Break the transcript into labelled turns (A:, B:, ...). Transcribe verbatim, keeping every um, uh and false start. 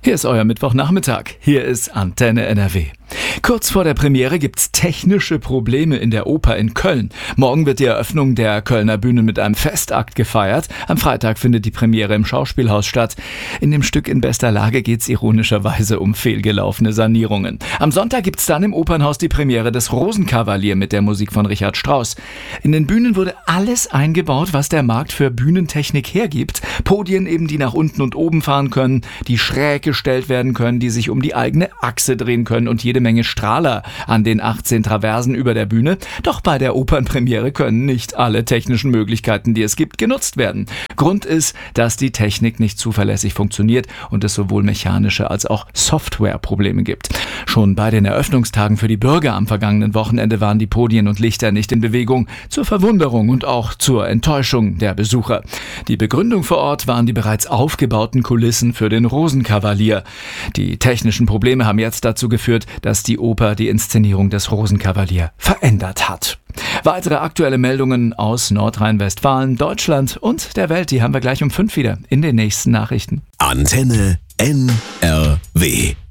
A: Hier ist euer Mittwochnachmittag. Hier ist Antenne N R W. Kurz vor der Premiere gibt's technische Probleme in der Oper in Köln. Morgen wird die Eröffnung der Kölner Bühne mit einem Festakt gefeiert. Am Freitag findet die Premiere im Schauspielhaus statt. In dem Stück In bester Lage geht's ironischerweise um fehlgelaufene Sanierungen. Am Sonntag gibt's dann im Opernhaus die Premiere des Rosenkavalier mit der Musik von Richard Strauss. In den Bühnen wurde alles eingebaut, was der Markt für Bühnentechnik hergibt. Podien eben, die nach unten und oben fahren können, die schräg gestellt werden können, die sich um die eigene Achse drehen können und jede Menge Strahler an den achtzehn Traversen über der Bühne. Doch bei der Opernpremiere können nicht alle technischen Möglichkeiten, die es gibt, genutzt werden. Grund ist, dass die Technik nicht zuverlässig funktioniert und es sowohl mechanische als auch Softwareprobleme gibt. Schon bei den Eröffnungstagen für die Bürger am vergangenen Wochenende waren die Podien und Lichter nicht in Bewegung, zur Verwunderung und auch zur Enttäuschung der Besucher. Die Begründung vor Ort waren die bereits aufgebauten Kulissen für den Rosenkavalier. Die technischen Probleme haben jetzt dazu geführt, dass die Oper die Inszenierung des Rosenkavalier verändert hat. Weitere aktuelle Meldungen aus Nordrhein-Westfalen, Deutschland und der Welt, die haben wir gleich um fünf wieder in den nächsten Nachrichten.
B: Antenne N R W